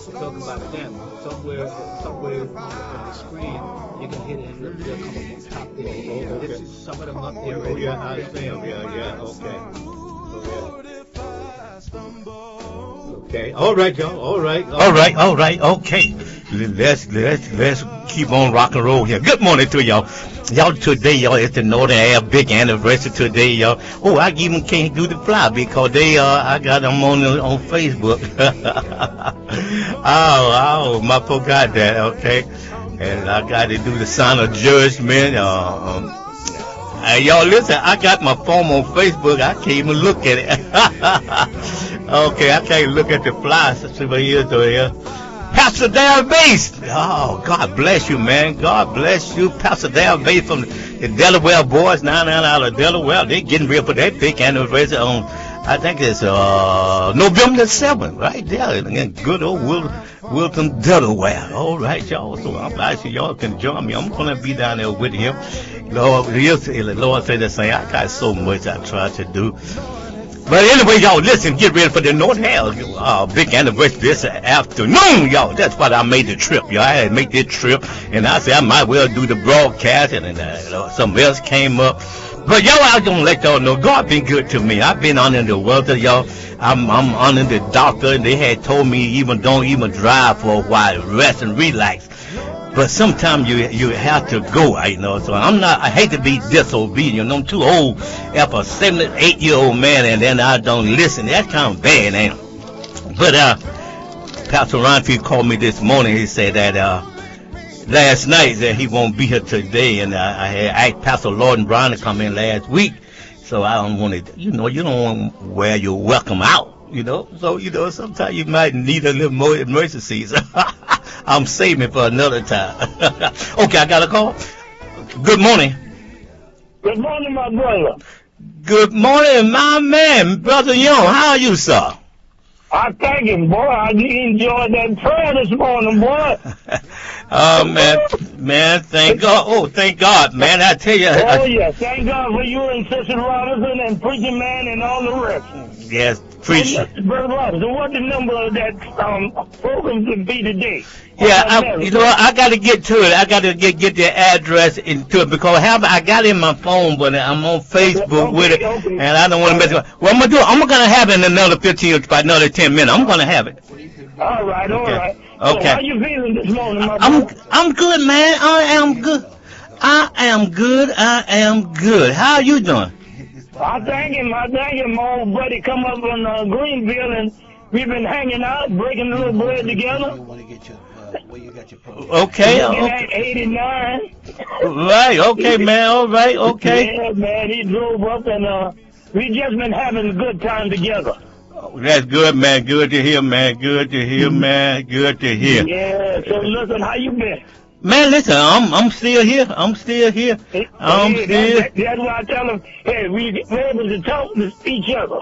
talk about them. Somewhere on the screen, you can hit it and they'll come up on top there. Oh, This okay. is some of them up there Oh, already. yeah, I see 'em. Yeah, okay. Okay. All right, y'all. All right. Okay. Let's keep on rock and roll here. Good morning to y'all. Y'all today, y'all, it's the Northern Air big anniversary today, y'all. Oh, I even can't do the fly because I got them on Facebook. My folks got that, okay. And I got to do the sign of judgment. Y'all listen, I got my phone on Facebook. I can't even look at it. Okay, I can't look at the fly. See what he is over here. Pastor Darrell Bass. Oh, God bless you, man. God bless you. Pastor Darrell Bass from the Delaware boys, 99 out of Delaware. They're getting ready for that big anniversary on, I think it's November the 7th, right there in good old Wilton, Delaware. All right, y'all. So I'm asking y'all can join me. I'm going to be down there with him. Lord said the same. I got so much I try to do. But anyway, y'all, listen, get ready for the North Hell big anniversary this afternoon, y'all. That's why I made the trip, y'all. I had to make this trip, and I said I might well do the broadcast, and something else came up. But y'all, I was gonna let y'all know God been good to me. I've been under the weather, y'all. I'm under the doctor, and they had told me don't even drive for a while, rest and relax. But sometimes you have to go, you know. So I hate to be disobedient. I'm too old for a 78-year-old man, and then I don't listen. That's kind of bad, ain't it? But Pastor Ronfield called me this morning. He said that last night that he won't be here today, and I had asked Pastor Lord Brown to come in last week. So I don't want to, you don't want to wear your welcome out, So, sometimes you might need a little more emergencies. I'm saving it for another time. Okay, I got a call. Good morning. Good morning, my brother. Good morning, my man, Brother Young. How are you, sir? I thank him, boy. I enjoyed that prayer this morning, boy. Oh, man, thank God. Oh, thank God, man. I tell you. Oh, yeah, thank God for you and Sister Robinson and Preacher Man and all the rest. Yes, preacher. Brother Robinson, what the number of that program could be today? Yeah, I got to get to it. I got to get the address into it because I got it in my phone, but I'm on Facebook with it, and I don't want to mess it up. What I'm going to do, I'm going to have it in another 15 by another 10 minutes. I'm going to have it. All right. Okay. So how you feeling this morning, my brother? I'm good, man. I am good. How are you doing? I thank him. My old buddy come up in Greenville, and we've been hanging out, breaking a little bread together. Okay. 89. Right. Okay, man. All right. Okay. Yeah, man. He drove up, and we just been having a good time together. That's good, man. Good to hear, man. Good to hear, man. Good to hear. Yeah. So listen, how you been? Man, listen, I'm still here. I'm still here. That's why I tell him, hey, we're able to talk to each other.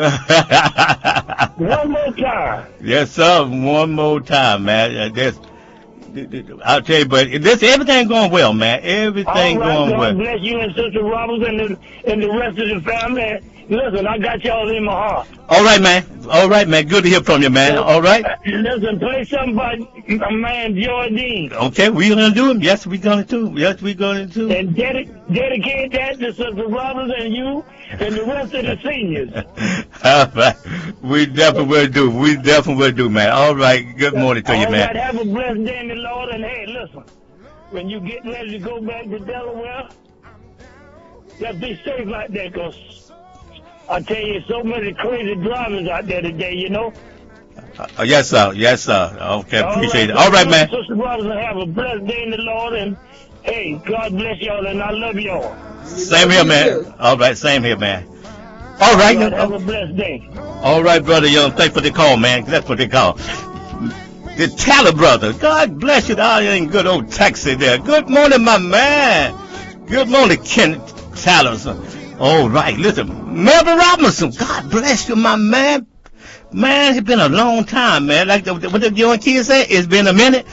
One more time. Yes, sir. One more time, man. I'll tell you, but everything going well, man. Everything going well. God bless you and Sister Robinson and the rest of the family. Listen, I got y'all in my heart. All right, man. Good to hear from you, man. All right. Listen, play something by my man Joy Dean. Okay, we're gonna do it. Yes, we're gonna do. And dedicate that to Sister Robinson and you and the rest of the seniors. All right. We definitely will do, man. All right. Good morning to you, man. All right. Have a blessed day in the Lord. And hey, listen, when you get ready to go back to Delaware, just be safe out there, because I tell you, so many crazy drivers out there today, Yes, sir. Okay, appreciate it. All right, man. Sister Robinson, have a blessed day in the Lord, and hey, God bless y'all, and I love y'all. Same here, man. All right, same here, man. All right. Have a blessed day. All right, Brother Young. Thanks for the call, man. That's what they call. The Taylor brother. God bless you down in good old Texas there. Good morning, my man. Good morning, Ken Taylor. All right, listen, Melvin Robinson, God bless you, my man. Man, it's been a long time, man. Like what the young kids say, it's been a minute.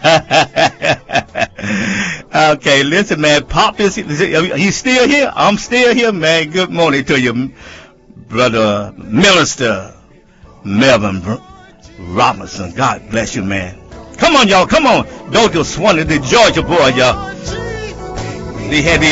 Okay, listen, man. Pop is he's still here? I'm still here, man. Good morning to you, Brother Minister Melvin Robinson. God bless you, man. Come on, y'all. Come on. Dojo Swanee, the Georgia boy, y'all. They had the